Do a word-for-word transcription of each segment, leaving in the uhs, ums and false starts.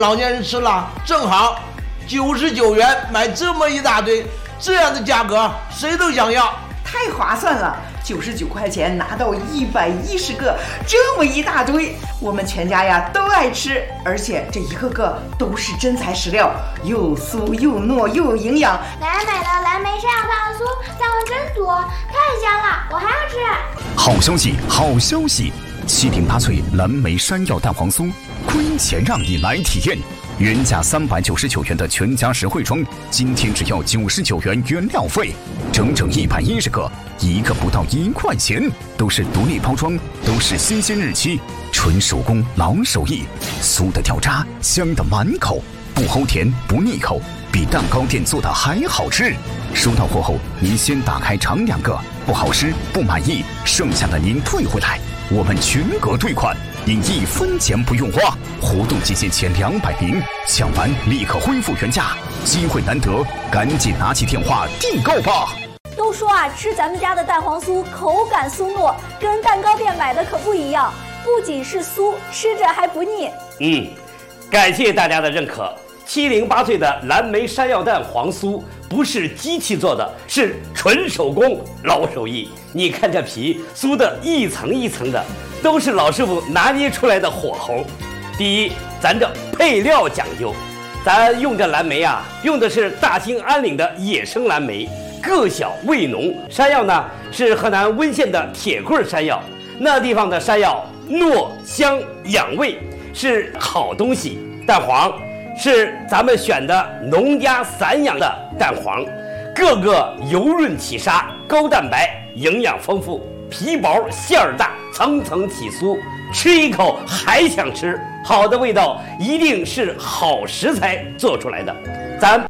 老年人吃了正好，九十九元买这么一大堆，这样的价格谁都想要， 太划算了！九十九块钱拿到一百一十个，这么一大堆，我们全家呀都爱吃，而且这一个个都是真材实料，又酥又糯又有营养。 奶奶买的蓝莓山药蛋黄酥蛋黄真多，太香了，我还要吃。 好消息，好消息！七零八脆蓝莓山药蛋黄酥，亏钱让你来体验。原价三百九十九元的全家实惠装，今天只要九十九元原料费，整整一百一十个，一个不到一块钱，都是独立包装，都是新鲜日期，纯手工老手艺，酥的掉渣，香的满口，不齁甜不腻口，比蛋糕店做的还好吃。收到货后，您先打开尝两个，不好吃不满意，剩下的您退回来，我们全额退款。您一分钱不用花，活动期限前两百名，抢完立刻恢复原价，机会难得，赶紧拿起电话订购吧。 都说啊，吃咱们家的蛋黄酥口感酥糯，跟蛋糕店买的可不一样，不仅是酥，吃着还不腻。 嗯，感谢大家的认可。七零八脆的蓝莓山药蛋黄酥不是机器做的，是纯手工老手艺。你看这皮酥的一层一层的，都是老师傅拿捏出来的火候。第一，咱这配料讲究，咱用这蓝莓啊，用的是大兴安岭的野生蓝莓，个小味浓。山药呢是河南温县的铁棍山药，那地方的山药糯香养胃，是好东西。蛋黄是咱们选的农家散养的蛋黄，个个油润起沙，高蛋白，营养丰富，皮薄馅儿大，层层起酥，吃一口还想吃。好的味道一定是好食材做出来的，咱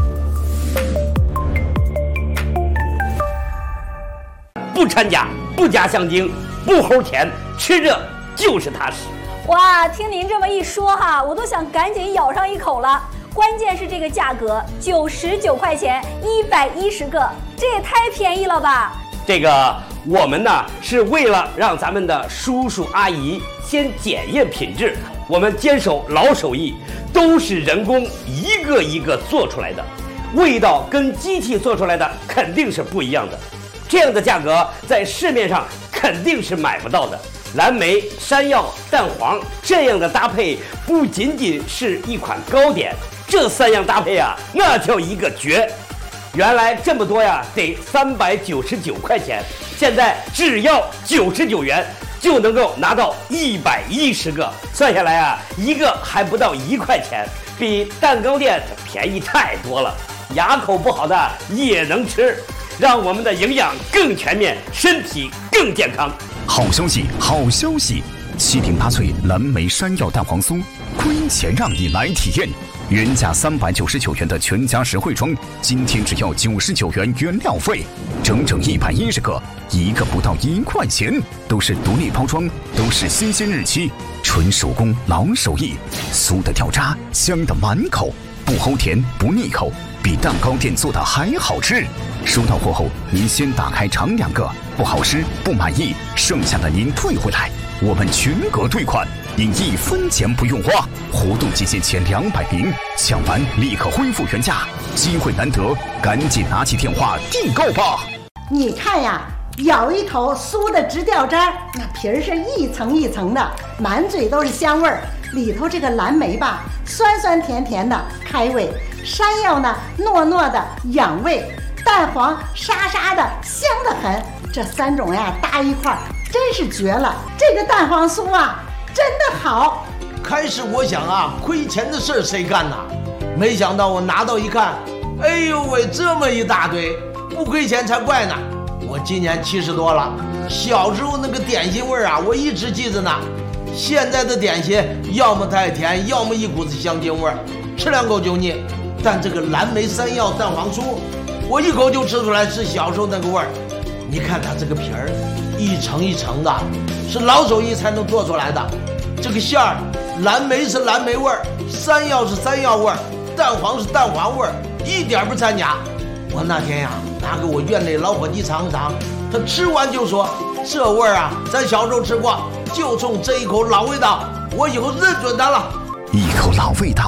不掺假，不加香精，不齁甜，吃着就是踏实。 哇，听您这么一说哈，我都想赶紧咬上一口了。关键是这个价格，九十九块钱，一百一十个，这也太便宜了吧！ 这个我们呢是为了让咱们的叔叔阿姨先检验品质，我们坚守老手艺，都是人工一个一个做出来的，味道跟机器做出来的肯定是不一样的。这样的价格在市面上肯定是买不到的。蓝莓、山药、蛋黄这样的搭配不仅仅是一款糕点，这三样搭配啊，那叫一个绝。原来这么多呀，得三百九十九块钱，现在只要九十九元就能够拿到一百一十个，算下来啊，一个还不到一块钱，比蛋糕店便宜太多了。牙口不好的也能吃，让我们的营养更全面，身体更健康。 好消息，好消息！七零八脆蓝莓山药蛋黄酥，亏钱让你来体验。原价三百九十九元的全家实惠装，今天只要九十九元原料费，整整一百一十个，一个不到一块钱，都是独立包装，都是新鲜日期，纯手工老手艺，酥的掉渣，香的满口，不齁甜不腻口，比蛋糕店做的还好吃。收到货后，您先打开尝两个，不好吃不满意，剩下的您退回来，我们全额退款。您一分钱不用花，活动期限前两百名，抢完立刻恢复原价，机会难得，赶紧拿起电话订购吧。 你看呀，咬一口酥的直掉渣，那皮儿是一层一层的，满嘴都是香味儿。里头这个蓝莓吧，酸酸甜甜的开胃；山药呢，糯糯的养胃；蛋黄沙沙的香得很。这三种呀搭一块儿，真是绝了！这个蛋黄酥啊，真的好。 开始我想啊，亏钱的事儿谁干呐？没想到我拿到一看，哎呦喂，这么一大堆，不亏钱才怪呢！我今年七十多了，小时候那个点心味儿啊，我一直记着呢。现在的点心要么太甜，要么一股子香精味儿，吃两口就腻。但这个蓝莓山药蛋黄酥，我一口就吃出来是小时候那个味儿。你看它这个皮儿，一层一层的，是老手艺才能做出来的。这个馅儿，蓝莓是蓝莓味儿，山药是山药味儿，蛋黄是蛋黄味儿，一点不掺假。我那天呀，拿给我院内老伙计尝尝，他吃完就说：“这味儿啊，咱小时候吃过，就冲这一口老味道，我以后认准它了。” 一口老味道，